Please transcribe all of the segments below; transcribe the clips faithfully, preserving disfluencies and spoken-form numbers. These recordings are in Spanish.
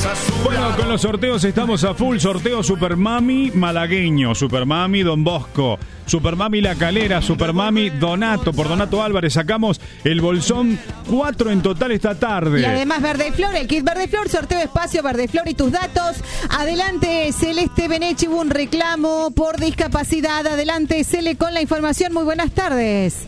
Bueno, con los sorteos estamos a full. Sorteo Supermami malagueño, Supermami Don Bosco, Supermami La Calera, Supermami Donato. Por Donato Álvarez sacamos el bolsón, cuatro en total esta tarde. Y además Verdeflor, el kit Verdeflor, sorteo espacio Verdeflor y tus datos. Adelante Celeste Benechi, hubo un reclamo por discapacidad. Adelante Cele con la información. Muy buenas tardes.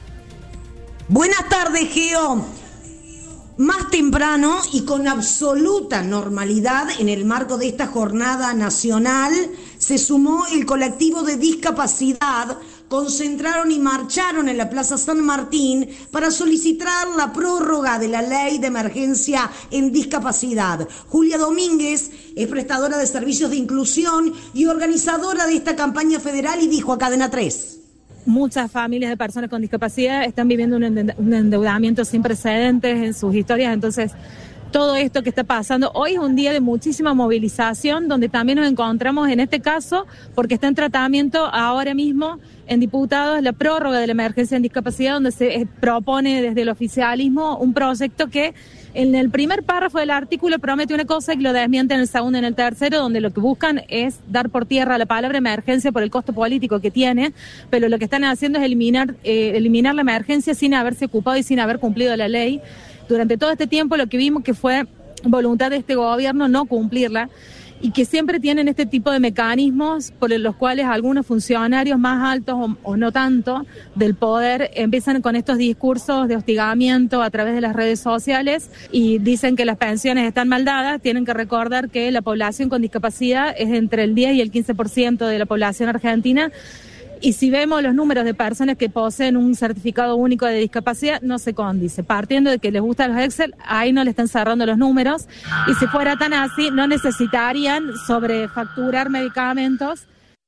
Buenas tardes, Geo. Más temprano y con absoluta normalidad, en el marco de esta jornada nacional, se sumó el colectivo de discapacidad, concentraron y marcharon en la Plaza San Martín para solicitar la prórroga de la ley de emergencia en discapacidad. Julia Domínguez es prestadora de servicios de inclusión y organizadora de esta campaña federal y dijo a Cadena tres. Muchas familias de personas con discapacidad están viviendo un endeudamiento sin precedentes en sus historias, entonces todo esto que está pasando, hoy es un día de muchísima movilización, donde también nos encontramos en este caso, porque está en tratamiento ahora mismo en diputados la prórroga de la emergencia en discapacidad, donde se propone desde el oficialismo un proyecto que en el primer párrafo del artículo promete una cosa y lo desmiente en el segundo y en el tercero, donde lo que buscan es dar por tierra la palabra emergencia por el costo político que tiene, pero lo que están haciendo es eliminar, eh, eliminar la emergencia sin haberse ocupado y sin haber cumplido la ley. Durante todo este tiempo lo que vimos que fue voluntad de este gobierno no cumplirla, y que siempre tienen este tipo de mecanismos por los cuales algunos funcionarios más altos o, o no tanto del poder empiezan con estos discursos de hostigamiento a través de las redes sociales y dicen que las pensiones están mal dadas. Tienen que recordar que la población con discapacidad es entre el diez y el quince por ciento de la población argentina. Y si vemos los números de personas que poseen un certificado único de discapacidad, no se condice. Partiendo de que les gustan los Excel, ahí no le están cerrando los números. Y si fuera tan así, no necesitarían sobrefacturar medicamentos.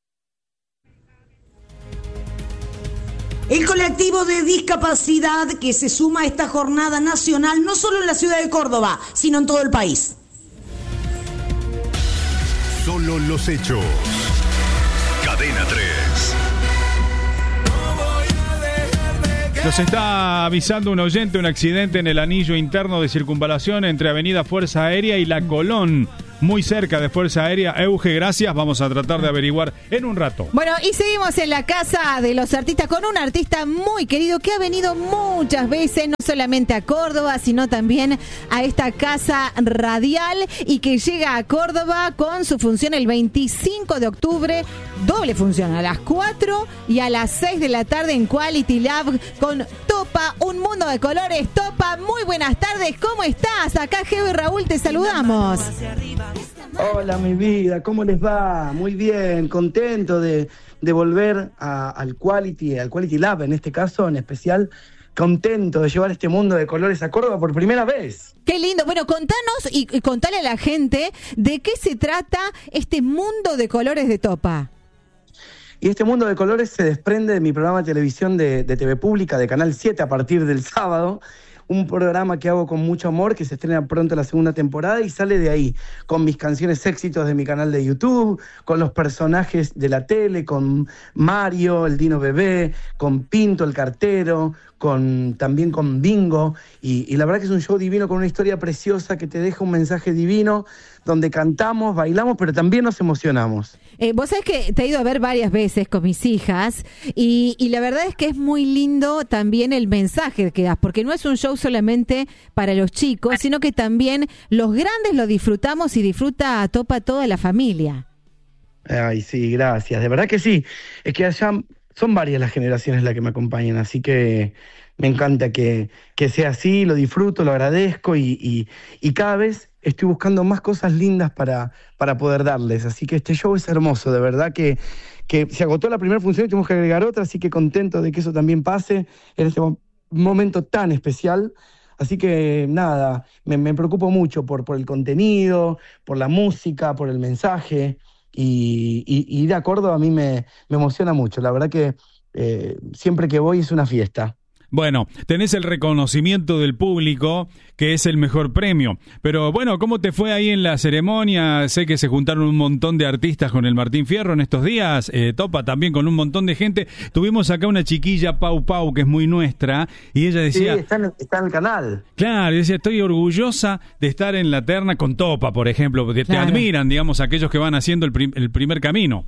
El colectivo de discapacidad que se suma a esta jornada nacional, no solo en la ciudad de Córdoba, sino en todo el país. Solo los hechos. Cadena tres. Nos está avisando un oyente un accidente en el anillo interno de circunvalación entre Avenida Fuerza Aérea y La Colón, muy cerca de Fuerza Aérea. Euge, gracias, vamos a tratar de averiguar en un rato. Bueno, y seguimos en la casa de los artistas con un artista muy querido que ha venido muchas veces, no solamente a Córdoba, sino también a esta casa radial, y que llega a Córdoba con su función el veinticinco de octubre, doble función a las cuatro y a las seis de la tarde en Quality Lab con Topa, un mundo de colores. Topa, muy buenas tardes, ¿cómo estás? Acá Geo y Raúl te saludamos. Hola, mi vida, ¿cómo les va? Muy bien, contento de, de volver a, al Quality, al Quality Lab en este caso en especial. Contento de llevar este mundo de colores a Córdoba por primera vez. Qué lindo. Bueno, contanos y, y contale a la gente de qué se trata este mundo de colores de Topa. Y este mundo de colores se desprende de mi programa de televisión de, de T V Pública, de Canal siete, a partir del sábado. Un programa que hago con mucho amor, que se estrena pronto la segunda temporada y sale de ahí, con mis canciones éxitos de mi canal de YouTube, con los personajes de la tele, con Mario, el Dino Bebé, con Pinto, el cartero, con, también con Bingo, y, y la verdad que es un show divino con una historia preciosa que te deja un mensaje divino, donde cantamos, bailamos, pero también nos emocionamos. Eh, vos sabés que te he ido a ver varias veces con mis hijas, y, y la verdad es que es muy lindo también el mensaje que das, porque no es un show solamente para los chicos, sino que también los grandes lo disfrutamos y disfruta a Topa toda la familia. Ay, sí, gracias, de verdad que sí. Es que allá son varias las generaciones las que me acompañan, así que me encanta que, que sea así, lo disfruto, lo agradezco y, y, y cada vez estoy buscando más cosas lindas para, para poder darles. Así que este show es hermoso, de verdad que, que se agotó la primera función y tenemos que agregar otra, así que contento de que eso también pase en este momento tan especial. Así que nada, me, me preocupo mucho por, por el contenido, por la música, por el mensaje. Y, y, y ir a Córdoba a mí me, me emociona mucho. La verdad que eh, siempre que voy es una fiesta. Bueno, tenés el reconocimiento del público, que es el mejor premio. Pero bueno, ¿cómo te fue ahí en la ceremonia? Sé que se juntaron un montón de artistas con el Martín Fierro en estos días. Eh, Topa también con un montón de gente. Tuvimos acá una chiquilla, Pau Pau, que es muy nuestra, y ella decía... Sí, está en, está en el canal. Claro, decía, estoy orgullosa de estar en la terna con Topa, por ejemplo, porque Claro. te admiran, digamos, aquellos que van haciendo el, prim- el primer camino.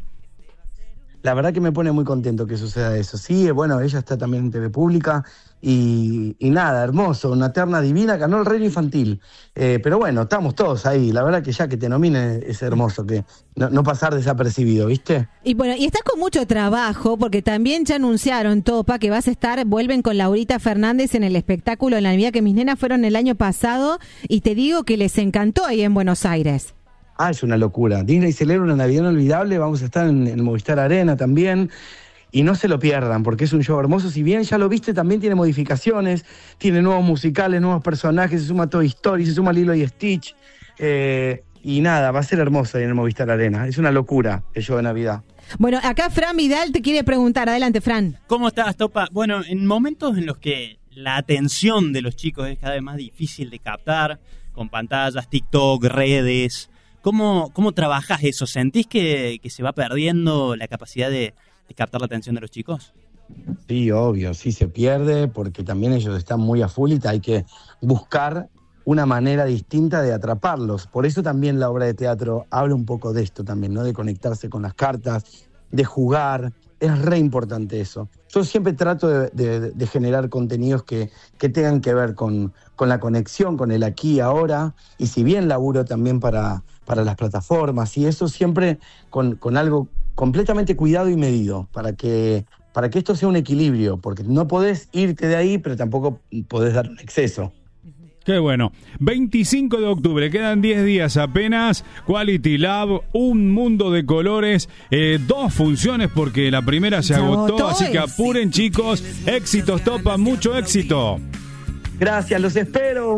La verdad que me pone muy contento que suceda eso. Sí, bueno, ella está también en T V Pública y, y nada, hermoso, una terna divina, ganó el reino infantil. Eh, pero bueno, estamos todos ahí. La verdad que ya que te nominen es hermoso, que no, no pasar desapercibido, ¿viste? Y bueno, y estás con mucho trabajo, porque también ya anunciaron, Topa, que vas a estar, vuelven con Laurita Fernández en el espectáculo La Navidad, que mis nenas fueron el año pasado, y te digo que les encantó ahí en Buenos Aires. Ah, es una locura. Disney celebra una Navidad inolvidable, vamos a estar en el Movistar Arena también. Y no se lo pierdan, porque es un show hermoso. Si bien ya lo viste, también tiene modificaciones, tiene nuevos musicales, nuevos personajes, se suma Toy Story, se suma Lilo y Stitch. Eh, y nada, va a ser hermoso ahí en el Movistar Arena. Es una locura el show de Navidad. Bueno, acá Fran Vidal te quiere preguntar. Adelante, Fran. ¿Cómo estás, Topa? Bueno, en momentos en los que la atención de los chicos es cada vez más difícil de captar, con pantallas, TikTok, redes, ¿cómo, cómo trabajas eso? ¿Sentís que, que se va perdiendo la capacidad de, de captar la atención de los chicos? Sí, obvio, sí se pierde, porque también ellos están muy a full y hay que buscar una manera distinta de atraparlos. Por eso también la obra de teatro habla un poco de esto también, ¿no? De conectarse con las cartas, de jugar. Es re importante eso. Yo siempre trato de, de, de generar contenidos que, que tengan que ver con, con la conexión, con el aquí y ahora, y si bien laburo también para, para las plataformas, y eso siempre con, con algo completamente cuidado y medido, para que, para que esto sea un equilibrio, porque no podés irte de ahí, pero tampoco podés dar un exceso. Qué bueno. veinticinco de octubre, quedan diez días apenas. Quality Lab, un mundo de colores, eh, dos funciones porque la primera se Se agotó, agotó, así que eh. apuren, chicos. Éxitos, Topa, mucho éxito. Gracias, los espero.